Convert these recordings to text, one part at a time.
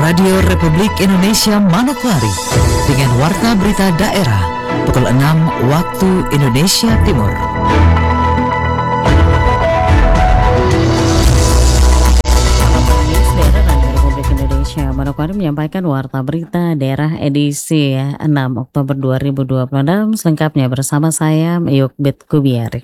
Radio Republik Indonesia Manokwari dengan Warta Berita Daerah pukul 6 waktu Indonesia Timur. Manokwari menyampaikan Warta Berita Daerah edisi 6 Oktober 2026 selengkapnya bersama saya Yukbit Kubiari.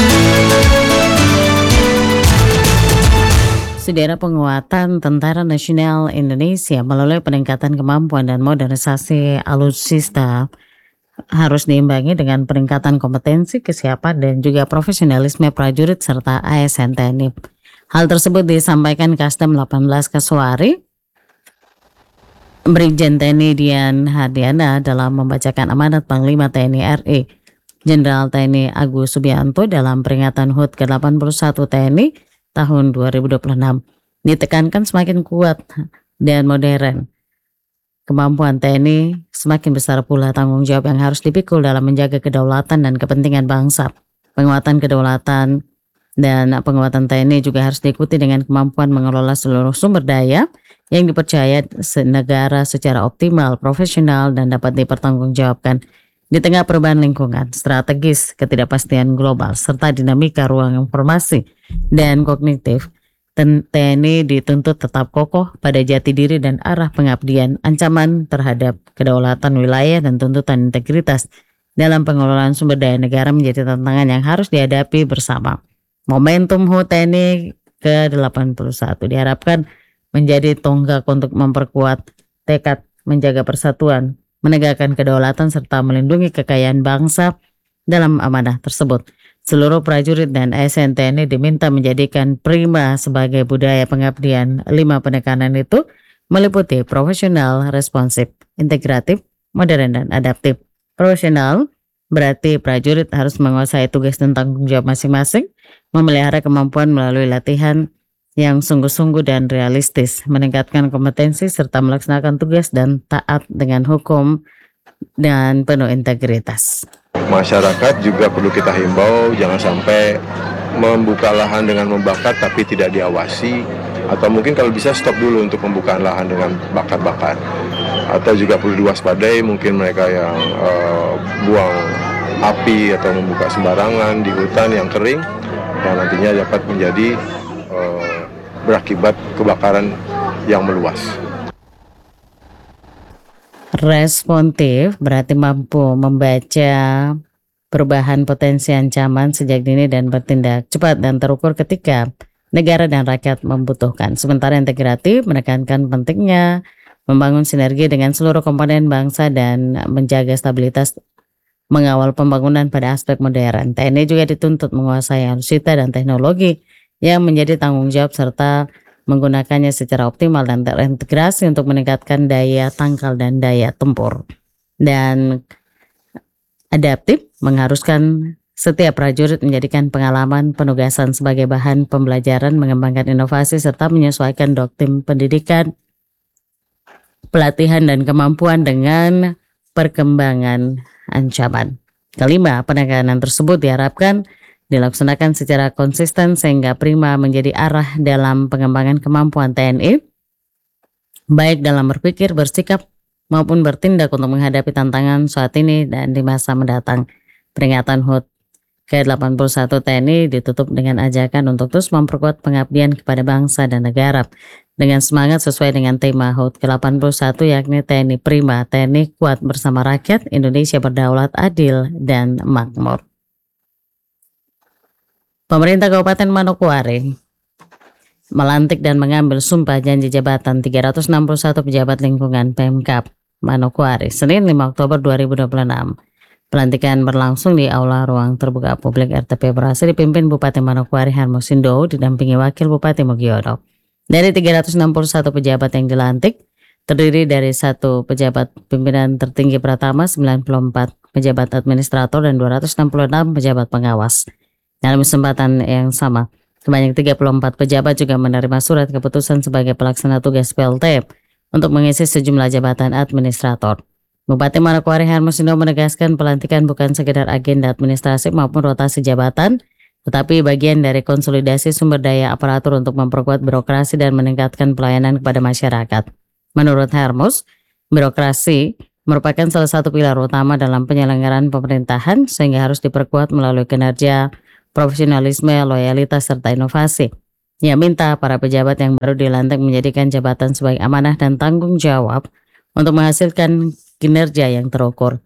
Saudara, penguatan Tentara Nasional Indonesia melalui peningkatan kemampuan dan modernisasi alutsista harus diimbangi dengan peningkatan kompetensi, kesiapan dan juga profesionalisme prajurit serta ASN TNI. Hal tersebut disampaikan Kasdam 18 Kasuari Brigjen TNI Dian Hardiana dalam membacakan amanat Panglima TNI RI Jenderal TNI Agus Subianto dalam peringatan HUT ke-81 TNI tahun 2026. Ditekankan semakin kuat dan modern kemampuan TNI, semakin besar pula tanggung jawab yang harus dipikul dalam menjaga kedaulatan dan kepentingan bangsa. Penguatan kedaulatan dan penguatan TNI juga harus diikuti dengan kemampuan mengelola seluruh sumber daya yang dipercaya negara secara optimal, profesional, dan dapat dipertanggungjawabkan di tengah perubahan lingkungan, strategis, ketidakpastian global, serta dinamika ruang informasi dan kognitif. TNI dituntut tetap kokoh pada jati diri dan arah pengabdian, ancaman terhadap kedaulatan wilayah dan tuntutan integritas dalam pengelolaan sumber daya negara menjadi tantangan yang harus dihadapi bersama. Momentum HUT TNI ke-81 diharapkan menjadi tonggak untuk memperkuat tekad menjaga persatuan, menegakkan kedaulatan serta melindungi kekayaan bangsa. Dalam amanah tersebut, seluruh prajurit dan ASN TNI diminta menjadikan prima sebagai budaya pengabdian. 5 penekanan itu meliputi profesional, responsif, integratif, modern dan adaptif. Profesional berarti prajurit harus menguasai tugas dan tanggung jawab masing-masing, memelihara kemampuan melalui latihan yang sungguh-sungguh dan realistis, meningkatkan kompetensi serta melaksanakan tugas dan taat dengan hukum dan penuh integritas. Masyarakat juga perlu kita himbau jangan sampai membuka lahan dengan membakar tapi tidak diawasi, atau mungkin kalau bisa stop dulu untuk pembukaan lahan dengan bakar-bakar. Atau juga perlu diwaspadai mungkin mereka yang buang api atau membuka sembarangan di hutan yang kering yang nantinya dapat menjadi berakibat kebakaran yang meluas. Responsif berarti mampu membaca perubahan potensi ancaman sejak dini dan bertindak cepat dan terukur ketika negara dan rakyat membutuhkan. Sementara integratif menekankan pentingnya membangun sinergi dengan seluruh komponen bangsa dan menjaga stabilitas mengawal pembangunan pada aspek modern. TNI juga dituntut menguasai alutsista dan teknologi yang menjadi tanggung jawab serta menggunakannya secara optimal dan terintegrasi untuk meningkatkan daya tangkal dan daya tempur. Dan adaptif mengharuskan setiap prajurit menjadikan pengalaman penugasan sebagai bahan pembelajaran, mengembangkan inovasi serta menyesuaikan doktrin pendidikan, pelatihan dan kemampuan dengan perkembangan ancaman. Kelima, penekanan tersebut diharapkan dilaksanakan secara konsisten sehingga prima menjadi arah dalam pengembangan kemampuan TNI, baik dalam berpikir, bersikap, maupun bertindak untuk menghadapi tantangan saat ini dan di masa mendatang. Peringatan HUT ke-81 TNI ditutup dengan ajakan untuk terus memperkuat pengabdian kepada bangsa dan negara dengan semangat sesuai dengan tema HUT ke-81 yakni TNI Prima, TNI kuat bersama rakyat, Indonesia berdaulat, adil, dan makmur. Pemerintah Kabupaten Manokwari melantik dan mengambil sumpah janji jabatan 361 pejabat lingkungan Pemkab Manokwari Senin 5 Oktober 2026. Pelantikan berlangsung di Aula Ruang Terbuka Publik RTP berhasil dipimpin Bupati Manokwari Harmosindo didampingi Wakil Bupati Mugiono. Dari 361 pejabat yang dilantik, terdiri dari 1 pejabat pimpinan tertinggi Pratama, 94 pejabat administrator, dan 266 pejabat pengawas. Dalam kesempatan yang sama, sebanyak 34 pejabat juga menerima surat keputusan sebagai pelaksana tugas PLT untuk mengisi sejumlah jabatan administrator. Bupati Manokwari Harmosindo menegaskan pelantikan bukan sekedar agenda administrasi maupun rotasi jabatan, tetapi bagian dari konsolidasi sumber daya aparatur untuk memperkuat birokrasi dan meningkatkan pelayanan kepada masyarakat. Menurut Hermus, birokrasi merupakan salah satu pilar utama dalam penyelenggaraan pemerintahan sehingga harus diperkuat melalui kinerja, profesionalisme, loyalitas, serta inovasi. Ia minta para pejabat yang baru dilantik menjadikan jabatan sebagai amanah dan tanggung jawab untuk menghasilkan kinerja yang terukur.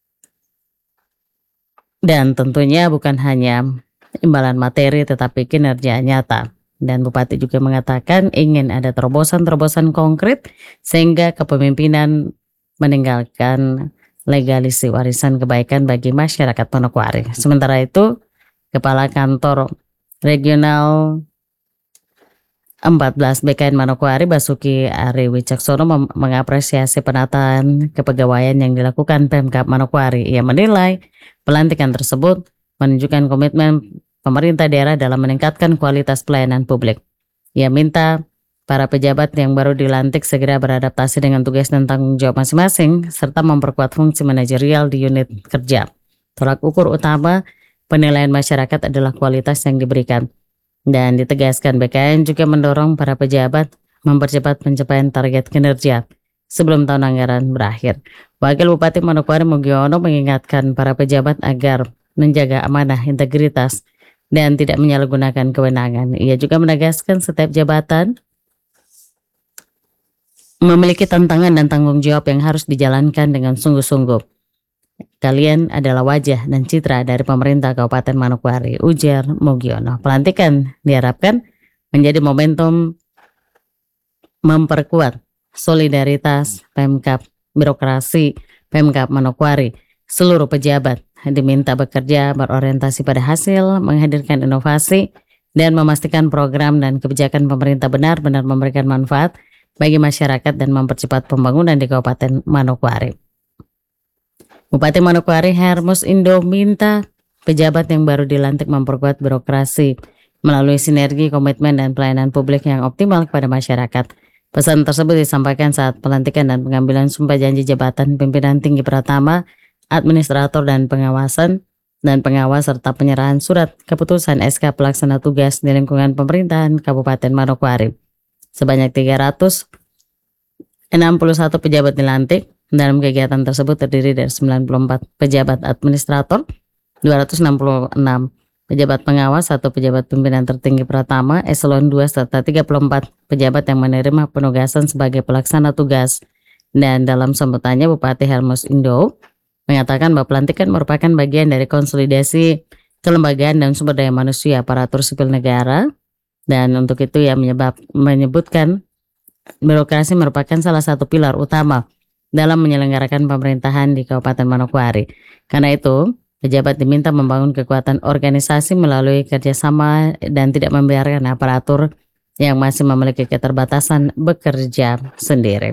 Dan tentunya bukan hanya imbalan materi tetapi kinerja nyata. Dan Bupati juga mengatakan ingin ada terobosan-terobosan konkret sehingga kepemimpinan meninggalkan legalisi warisan kebaikan bagi masyarakat Manokwari. Sementara itu, Kepala Kantor Regional 14 BKN Manokwari Basuki Ari Wicaksono mengapresiasi penataan kepegawaian yang dilakukan Pemkab Manokwari. Ia menilai pelantikan tersebut menunjukkan komitmen pemerintah daerah dalam meningkatkan kualitas pelayanan publik. Ia minta para pejabat yang baru dilantik segera beradaptasi dengan tugas dan tanggung jawab masing-masing serta memperkuat fungsi manajerial di unit kerja. Tolak ukur utama penilaian masyarakat adalah kualitas yang diberikan. Dan ditegaskan BKN juga mendorong para pejabat mempercepat pencapaian target kinerja sebelum tahun anggaran berakhir. Wakil Bupati Manokwari Mugiono mengingatkan para pejabat agar menjaga amanah, integritas, dan tidak menyalahgunakan kewenangan. Ia juga menegaskan setiap jabatan memiliki tantangan dan tanggung jawab yang harus dijalankan dengan sungguh-sungguh. Kalian adalah wajah dan citra dari pemerintah Kabupaten Manokwari, ujar Mugiono. Pelantikan diharapkan menjadi momentum memperkuat solidaritas Pemkab, birokrasi Pemkab Manokwari. Seluruh pejabat diminta bekerja berorientasi pada hasil, menghadirkan inovasi, dan memastikan program dan kebijakan pemerintah benar-benar memberikan manfaat bagi masyarakat dan mempercepat pembangunan di Kabupaten Manokwari. Bupati Manokwari Hermus Indo minta pejabat yang baru dilantik memperkuat birokrasi melalui sinergi, komitmen, dan pelayanan publik yang optimal kepada masyarakat. Pesan tersebut disampaikan saat pelantikan dan pengambilan sumpah janji jabatan pimpinan tinggi Pratama, administrator dan pengawasan, dan pengawas serta penyerahan surat keputusan SK pelaksana tugas di lingkungan pemerintahan Kabupaten Manokwari. Sebanyak 361 pejabat dilantik. Dalam kegiatan tersebut terdiri dari 94 pejabat administrator, 266 pejabat pengawas, 1 pejabat pimpinan tertinggi Pratama, eselon 2 serta 34 pejabat yang menerima penugasan sebagai pelaksana tugas. Dan dalam sambutannya Bupati Hermus Indo mengatakan bahwa pelantikan merupakan bagian dari konsolidasi kelembagaan dan sumber daya manusia aparatur sipil negara. Dan untuk itu ia menyebutkan birokrasi merupakan salah satu pilar utama dalam menyelenggarakan pemerintahan di Kabupaten Manokwari. Karena itu, pejabat diminta membangun kekuatan organisasi melalui kerjasama dan tidak membiarkan aparatur yang masih memiliki keterbatasan bekerja sendiri.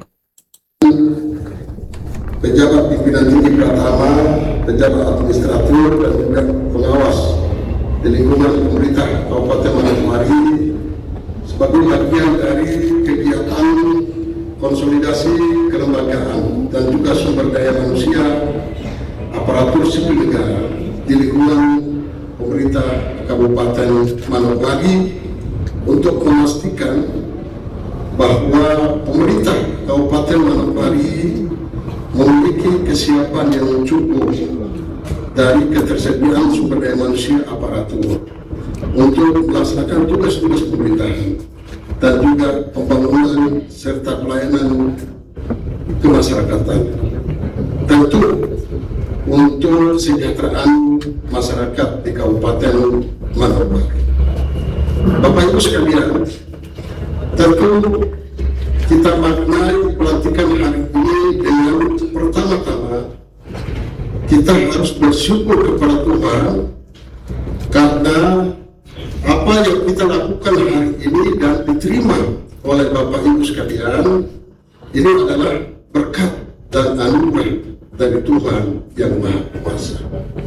Pejabat pimpinan tinggi Pratama, pejabat administrator dan juga pengawas di lingkungan pemerintah Kabupaten Manokwari sebagai bagian dari kegiatan konsolidasi kelembagaan dan juga sumber daya manusia aparatur sipil negara di lingkungan pemerintah Kabupaten Manokwari untuk memastikan bahwa pemerintah Kabupaten Manokwari memiliki kesiapan yang cukup dari ketersediaan sumber daya manusia aparatur untuk melaksanakan tugas-tugas pemerintahan dan juga pembangunan serta pelayanan kemasyarakatan. Tentu untuk kesejahteraan masyarakat di Kabupaten Manokwari. Bapak Ibu sekalian, tentu kita maknai pelantikan hari ini dengan pertama-tama kita harus bersyukur kepada Tuhan karena apa yang kita lakukan hari ini dan diterima oleh Bapak Ibu sekalian ini adalah berkat dan anugerah dari Tuhan yang Maha Kuasa.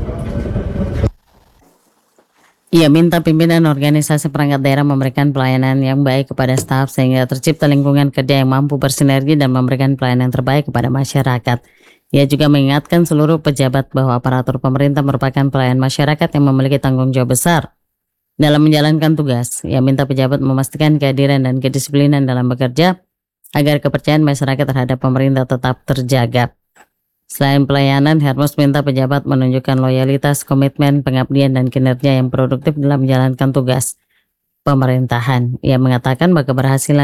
Ia minta pimpinan organisasi perangkat daerah memberikan pelayanan yang baik kepada staf sehingga tercipta lingkungan kerja yang mampu bersinergi dan memberikan pelayanan terbaik kepada masyarakat. Ia juga mengingatkan seluruh pejabat bahwa aparatur pemerintah merupakan pelayan masyarakat yang memiliki tanggung jawab besar dalam menjalankan tugas. Ia minta pejabat memastikan kehadiran dan kedisiplinan dalam bekerja agar kepercayaan masyarakat terhadap pemerintah tetap terjaga. Selain pelayanan, Hermus minta pejabat menunjukkan loyalitas, komitmen, pengabdian, dan kinerja yang produktif dalam menjalankan tugas pemerintahan. Ia mengatakan bahwa keberhasilan